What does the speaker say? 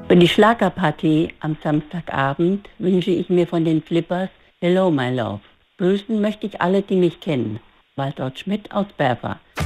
Für die Schlagerparty am Samstagabend wünsche ich mir von den Flippers Hello My Love. Grüßen möchte ich alle, die mich kennen. Waltraud Schmidt aus Berber.